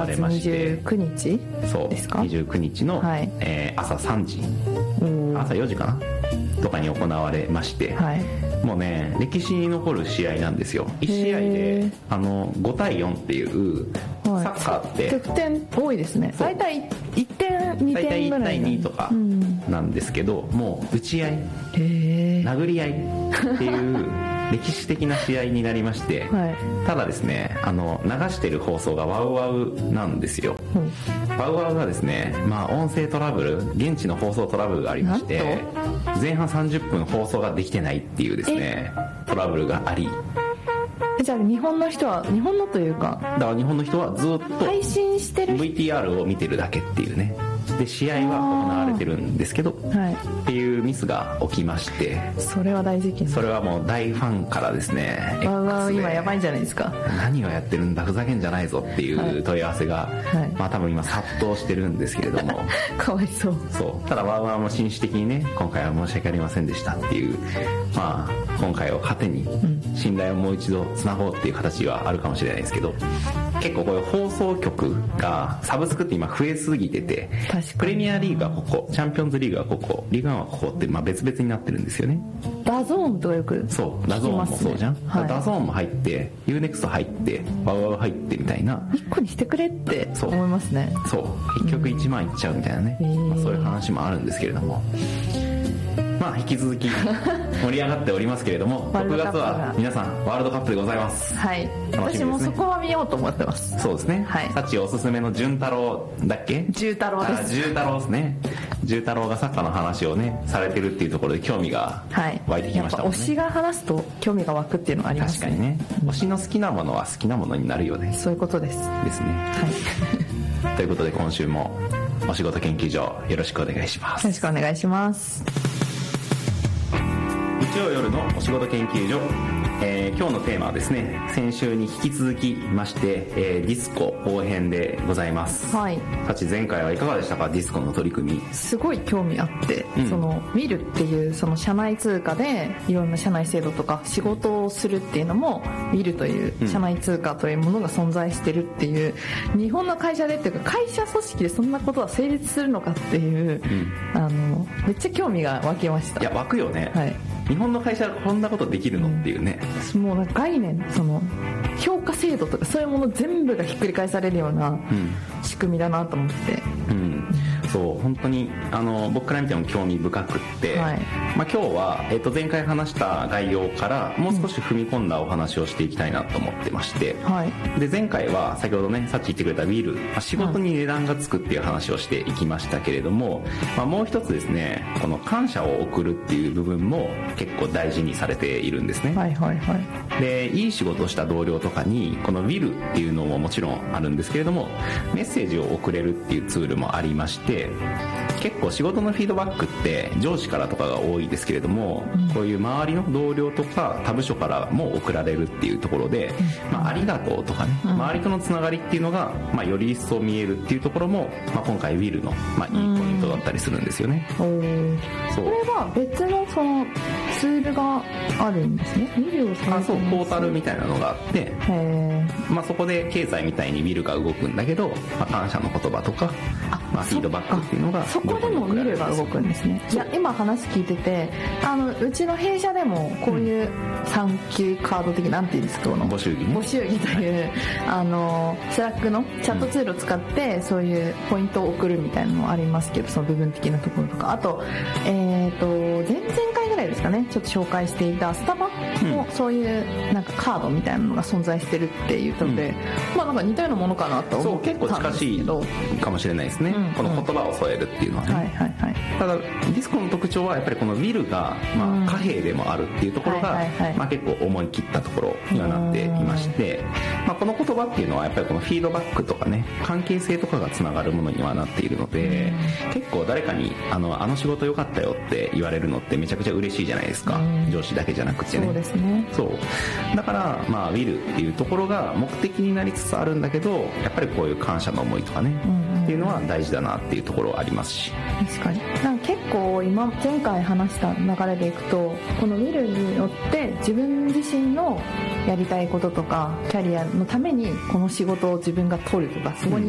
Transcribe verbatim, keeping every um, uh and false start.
われまして、 にじゅうくにちですか？ そう、にじゅうくにちの、はい、えー、朝さんじ、朝よじかなとかに行われまして、はい、もうね歴史に残る試合なんですよ。いち試合であのごたいよんっていう、はい、サッカーって得点多いですね。大体いってんにてんぐらい、 大体いちたいにとかなんですけど、うん、もう打ち合い、殴り合いっていう歴史的な試合になりまして、はい、ただですね、あの流してる放送がワウワウなんですよ、うん、ワウワウがですね、まあ、音声トラブル、現地の放送トラブルがありまして、前半さんじゅっぷん放送ができてないっていうですねトラブルがあり、 じゃあ日本の人は、日本のというかだから日本の人はずっと配信してるブイティーアール を見てるだけっていうね。で試合は行われてるんですけど、はい、っていうミスが起きまして、 それは大事件。 それはもう大ファンからですね、 わわ今やばいんじゃないですか、 何をやってるんだ、ふざけんじゃないぞっていう問い合わせが、はい、まあ多分今殺到してるんですけれどもかわいそう。 そう、ただワーワーも紳士的にね、今回は申し訳ありませんでしたっていう、まあ今回を糧に信頼をもう一度つなごうっていう形はあるかもしれないですけど、結構こういう放送局がサブスクって今増えすぎてて、プレミアリーグはここ、チャンピオンズリーグはここ、リーグワンはここって、まあ、別々になってるんですよね。 ダゾーンとかよく聞きますね。 そう、ダゾーンもそうじゃん、はい、ダゾーンも入って ユーネクスト 入ってワウワウ入ってみたいな、 一個にしてくれって思いますね。 そう、結局いちまんいっちゃうみたいなね、うんまあ、そういう話もあるんですけれども、まあ引き続き盛り上がっておりますけれどもろくがつは皆さんワールドカップでございます。 はい、楽しみですね。私もそこは見ようと思ってます。 そうですね、はい、サチおすすめの潤太郎だっけ、 潤太郎です。 潤太郎ですね。潤太郎がサッカーの話をねされてるっていうところで興味が湧いてきましたもんね、はい、 推しが話すと興味が湧くっていうのがありますね。 確かにね、推しの好きなものは好きなものになるよね。 そういうことですですね、はいということで今週もお仕事研究所よろしくお願いします。 よろしくお願いします。 日曜夜のお仕事研究所、えー、今日のテーマはですね、先週に引き続きまして、えー、ディスコ後編でございます。はい。さち前回はいかがでしたか、ディスコの取り組み。 すごい興味あって、うん、そのウィルっていうその社内通貨でいろんな社内制度とか仕事をするっていうのもウィルという社内通貨というものが存在してるっていう、うん、日本の会社でっていうか会社組織でそんなことは成立するのかっていう、うん、あのめっちゃ興味が湧きました。 いや湧くよね。はい。日本の会社がこんなことできるのっていうね、 うん、もうなんか概念、その評価制度とかそういうもの全部がひっくり返されるような仕組みだなと思って、うんうん、 そう本当にあの僕から見ても興味深くって、はい、まあ、今日は、えー、と前回話した概要からもう少し踏み込んだお話をしていきたいなと思ってまして、うんはい、で前回は先ほどねさっき言ってくれたウィル、まあ、仕事に値段がつくっていう話をしていきましたけれども、まあ、もう一つですね、この感謝を送るっていう部分も結構大事にされているんですね。はいはいはい。でいい仕事をした同僚とかにこのウィルっていうのももちろんあるんですけれども、メッセージを送れるっていうツールもありまして、結構仕事のフィードバックって上司からとかが多いですけれども、うん、こういう周りの同僚とか他部署からも送られるっていうところで、うん、まあ、ありがとうとかね、うん、周りとのつながりっていうのが、まあ、より一層見えるっていうところも、まあ、今回ウィルの、まあ、いいポイントだったりするんですよね。うん、 そう、これは別のそのツールがあるんですね。ウィルをされてます。あ、そう、 ポータルみたいなのがあって、へ、まあ、そこで経済みたいにウィルが動くんだけど、まあ、感謝の言葉とか、まあ、フィードバックっていうのがそこでもウィルが動くんですね。いや今話聞いてて、あのうちの弊社でもこういうサンキューカード的なんていうんですか、このご祝儀ね、 ご祝儀というあのスラックのチャットツールを使ってそういうポイントを送るみたいなのもありますけど、その部分的なところとか、あとえっと前々回ぐらいですかね、ちょっと紹介していたスタバもそういうなんかカードみたいなのが存在してるっていうので、うん、まあなんか似たようなものかなと思ったんですけど、 そう結構近しいかもしれないですね、うん、この言葉を添えるっていうのはね、はいはいはい、ただディスコの特徴はやっぱりこのウィルが、まあ、貨幣でもあるっていうところが、はいはいはい、まあ、結構思い切ったところにはなっていまして、まあ、この言葉っていうのはやっぱりこのフィードバックとかね、関係性とかがつながるものにはなっているので、結構誰かにあの、あの仕事良かったよって言われるのってめちゃくちゃ嬉しいじゃないですか、上司だけじゃなくてね。 そうですね。 そうだから、まあ、ウィルっていうところが目的になりつつあるんだけど、やっぱりこういう感謝の思いとかね、うん、っていうのは大事だなっていうところはありますし、 確かになんか結構今前回話した流れでいくと、このウィルによって自分自身のやりたいこととかキャリアのためにこの仕事を自分が取るとか、そこに